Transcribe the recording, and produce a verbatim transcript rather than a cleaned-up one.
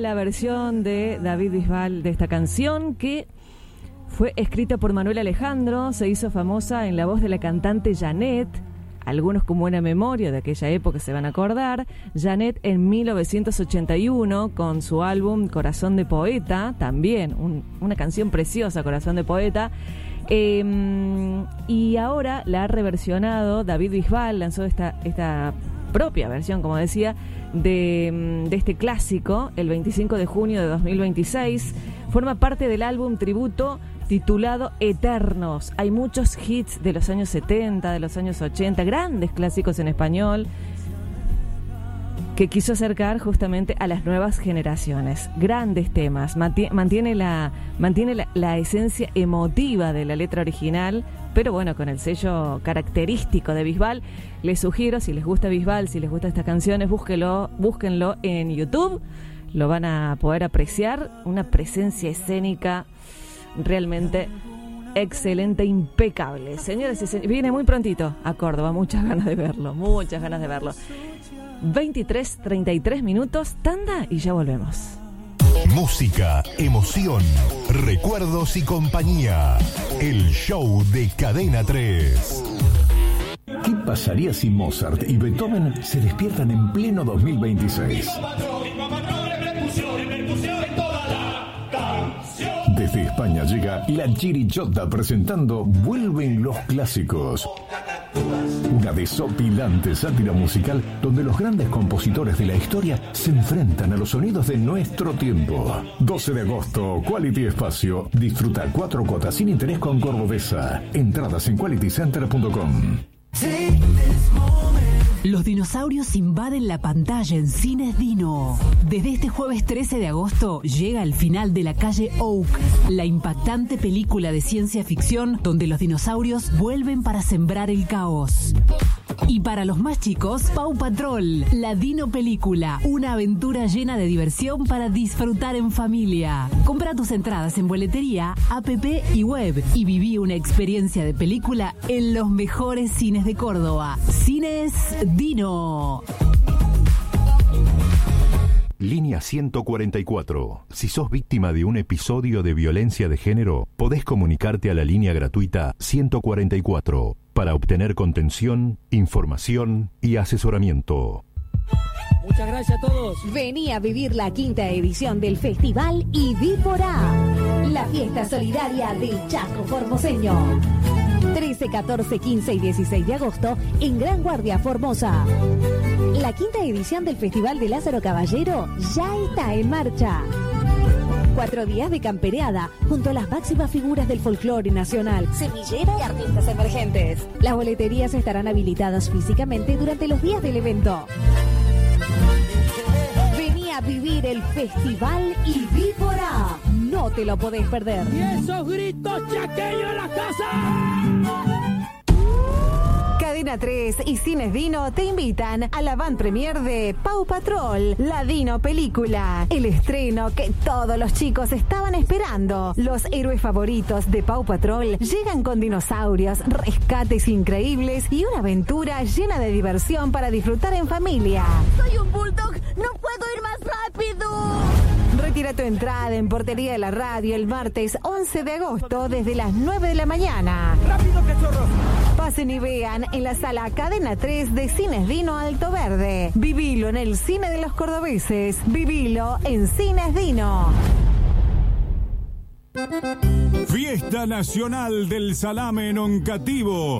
La versión de David Bisbal de esta canción, que fue escrita por Manuel Alejandro, se hizo famosa en la voz de la cantante Janet. Algunos con buena memoria de aquella época se van a acordar. Janet en mil novecientos ochenta y uno con su álbum Corazón de Poeta, también un, una canción preciosa, Corazón de Poeta. Eh, y ahora la ha reversionado David Bisbal, lanzó esta, esta propia versión, como decía, de, de este clásico el veinticinco de junio de dos mil veintiséis. Forma parte del álbum tributo titulado Eternos. Hay muchos hits de los años setenta, de los años ochenta, grandes clásicos en español, que quiso acercar justamente a las nuevas generaciones. Grandes temas, mantiene la, mantiene la, la esencia emotiva de la letra original, pero bueno, con el sello característico de Bisbal. Les sugiero, si les gusta Bisbal, si les gustan estas canciones, búsquenlo, búsquenlo en YouTube, lo van a poder apreciar, una presencia escénica realmente excelente, impecable. Señores y señores, viene muy prontito a Córdoba, muchas ganas de verlo, muchas ganas de verlo. veintitrés, treinta y tres minutos, tanda y ya volvemos. Música, emoción, recuerdos y compañía. El show de Cadena tres. ¿Qué pasaría si Mozart y Beethoven se despiertan en pleno dos mil veintiséis? Desde España llega La Chirichota presentando Vuelven los Clásicos. Una desopilante sátira musical donde los grandes compositores de la historia se enfrentan a los sonidos de nuestro tiempo. doce de agosto, Quality Espacio. Disfruta cuatro cuotas sin interés con Cordobesa. Entradas en quality center punto com. Los dinosaurios invaden la pantalla en Cines Dino. Desde este jueves trece de agosto llega el final de La Calle Oak, la impactante película de ciencia ficción donde los dinosaurios vuelven para sembrar el caos. Y para los más chicos, Paw Patrol, la Dino Película, una aventura llena de diversión para disfrutar en familia. Compra tus entradas en boletería, app y web y viví una experiencia de película en los mejores cines de Córdoba. Cines Dino. Línea ciento cuarenta y cuatro. Si sos víctima de un episodio de violencia de género, podés comunicarte a la línea gratuita ciento cuarenta y cuatro para obtener contención, información y asesoramiento. Muchas gracias a todos. Vení a vivir la quinta edición del Festival Ibi por A, la fiesta solidaria del Chaco Formoseño. trece, catorce, quince y dieciséis de agosto en Gran Guardia, Formosa. La quinta edición del Festival de Lázaro Caballero ya está en marcha. Cuatro días de campereada junto a las máximas figuras del folclore nacional, semillera y artistas emergentes. Las boleterías estarán habilitadas físicamente durante los días del evento. Vení a vivir el Festival Ibi por A. No te lo podés perder. Y esos gritos chaqueños en la casa. Cadena tres y Cines Dino te invitan a la van premier de Paw Patrol, la Dino Película. El estreno que todos los chicos estaban esperando. Los héroes favoritos de Paw Patrol llegan con dinosaurios, rescates increíbles y una aventura llena de diversión para disfrutar en familia. Soy un bulldog, no puedo ir más rápido. Retira tu entrada en Portería de la Radio el martes once de agosto desde las nueve de la mañana. ¡Rápido, cachorro! Pasen y vean en la sala Cadena tres de Cines Dino Alto Verde. Vivilo en el cine de los cordobeses. Vivilo en Cines Dino. Fiesta Nacional del Salame en Oncativo.